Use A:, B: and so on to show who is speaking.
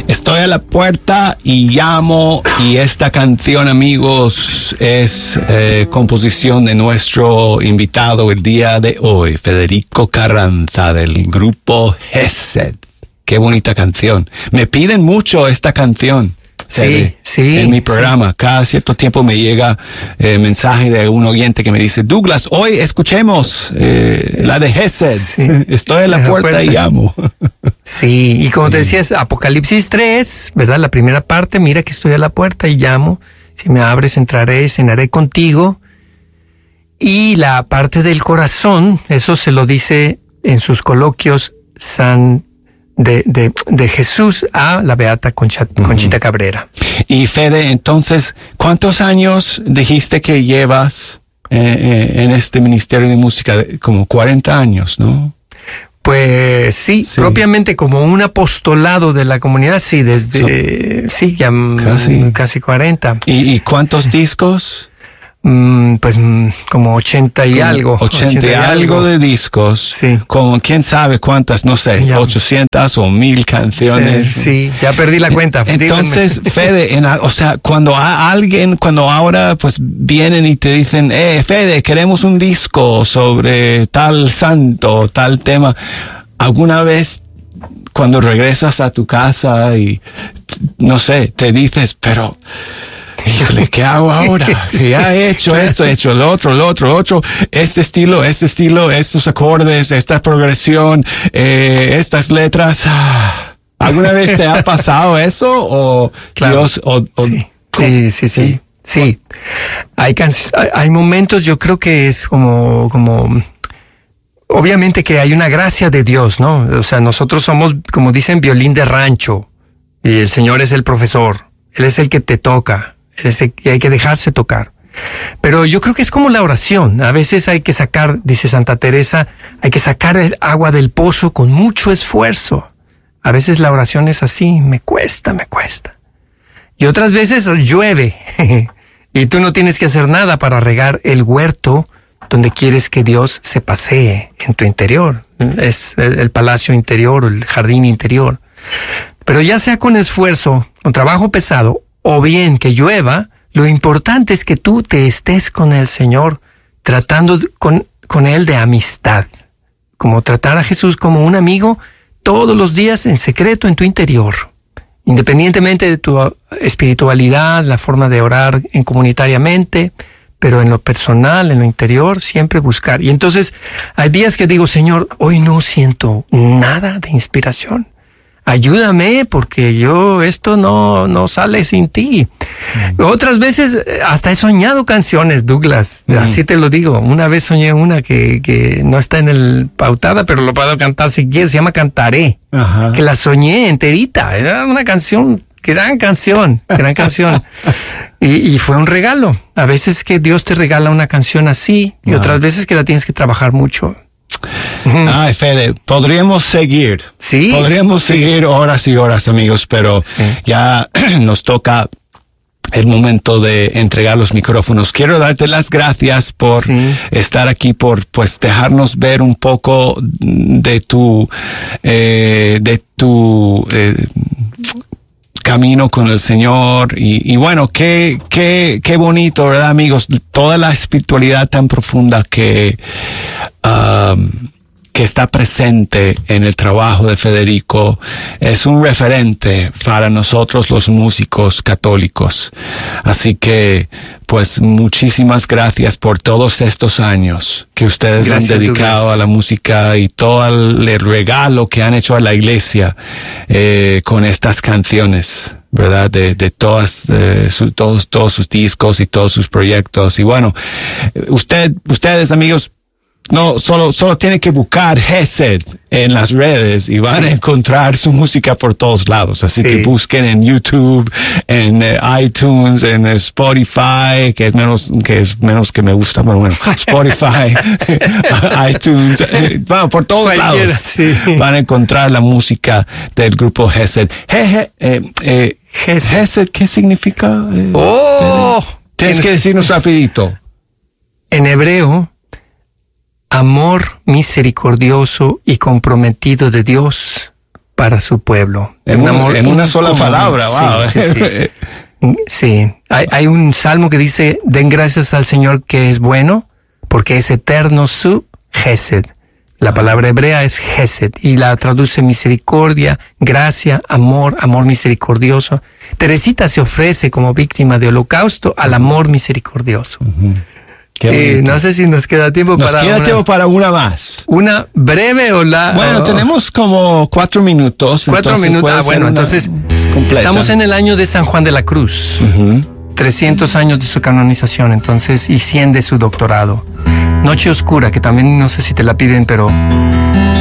A: Estoy a la puerta y llamo, y esta canción, amigos, es composición de nuestro invitado el día de hoy, Federico Carranza, del grupo Gesed. Qué bonita canción. Me piden mucho esta canción.
B: Sí.
A: En mi programa, cada cierto tiempo me llega mensaje de un oyente que me dice: Douglas, hoy escuchemos la de Gesed.
B: Sí.
A: Estoy a la puerta y llamo.
B: Sí, y como te decías, Apocalipsis 3, ¿verdad? La primera parte, mira que estoy a la puerta y llamo. Si me abres, entraré, cenaré contigo. Y la parte del corazón, eso se lo dice en sus coloquios de Jesús a la beata Conchita Cabrera.
A: Y Fede, entonces, ¿cuántos años dijiste que llevas en este ministerio de música? Como 40 años, ¿no?
B: Pues sí, propiamente como un apostolado de la comunidad, sí, desde, ya casi 40.
A: ¿Y cuántos discos?
B: Pues como 80 y algo.
A: 80 y algo de discos.
B: Sí.
A: Con quién sabe cuántas, no sé, ya. 800 o 1000 canciones.
B: Sí, ya perdí la cuenta.
A: Entonces, Fede, o sea, cuando ahora pues vienen y te dicen, Fede, queremos un disco sobre tal santo, tal tema, ¿alguna vez cuando regresas a tu casa y, no sé, te dices, pero... híjole, ¿qué hago ahora? Si ya he hecho esto, he hecho lo otro, este estilo, estos acordes, esta progresión, estas letras. ¿Alguna vez te ha pasado eso? O
B: claro. Sí. Hay momentos, yo creo que es como obviamente que hay una gracia de Dios, ¿no? O sea, nosotros somos, como dicen, violín de rancho, y el Señor es el profesor. Él es el que te toca. Y hay que dejarse tocar. Pero yo creo que es como la oración. A veces hay que sacar, dice Santa Teresa, hay que sacar el agua del pozo con mucho esfuerzo. A veces la oración es así, me cuesta. Y otras veces llueve y tú no tienes que hacer nada para regar el huerto donde quieres que Dios se pasee en tu interior. Es el palacio interior, el jardín interior. Pero ya sea con esfuerzo, con trabajo pesado, o bien que llueva, lo importante es que tú te estés con el Señor, tratando con Él de amistad, como tratar a Jesús como un amigo todos los días en secreto en tu interior, independientemente de tu espiritualidad, la forma de orar comunitariamente, pero en lo personal, en lo interior, siempre buscar. Y entonces hay días que digo, Señor, hoy no siento nada de inspiración. Ayúdame porque esto no sale sin ti. Otras veces hasta he soñado canciones, Douglas. Así te lo digo. Una vez soñé una que no está en el pautada, pero lo puedo cantar si quieres. Se llama Cantaré. Ajá. Que la soñé enterita. Era una canción, gran canción. Y fue un regalo. A veces que Dios te regala una canción así y otras veces que la tienes que trabajar mucho.
A: Ay, Fede, podríamos seguir.
B: Sí.
A: Podríamos seguir horas y horas, amigos, pero ya nos toca el momento de entregar los micrófonos. Quiero darte las gracias por estar aquí, por pues dejarnos ver un poco de tu camino con el Señor y bueno, qué bonito, ¿verdad, amigos? Toda la espiritualidad tan profunda que está presente en el trabajo de Federico es un referente para nosotros los músicos católicos. Así que, pues, muchísimas gracias por todos estos años que ustedes han dedicado a la música y todo el regalo que han hecho a la iglesia con estas canciones, ¿verdad? De todos sus discos y todos sus proyectos. Y bueno, ustedes, amigos, no, solo tienen que buscar Gesed en las redes y van a encontrar su música por todos lados. Así que busquen en YouTube, en iTunes, en Spotify, que es menos que me gusta, pero bueno, Spotify, iTunes, bueno, por todos lados van a encontrar la música del grupo Gesed. Gesed, ¿qué significa? Tienes que decirnos rapidito.
B: En hebreo, amor misericordioso y comprometido de Dios para su pueblo.
A: En una sola palabra, wow.
B: Sí, sí, sí. Sí, hay un salmo que dice, den gracias al Señor que es bueno, porque es eterno su Gesed. La palabra hebrea es Gesed y la traduce misericordia, gracia, amor misericordioso. Teresita se ofrece como víctima de holocausto al amor misericordioso. No sé si nos queda tiempo
A: tiempo para una más.
B: ¿Una breve o la...?
A: Bueno, tenemos como 4 minutos.
B: 4 minutos, entonces estamos en el año de San Juan de la Cruz. 300 años de su canonización, entonces, y 100 de su doctorado. Noche Oscura, que también no sé si te la piden, pero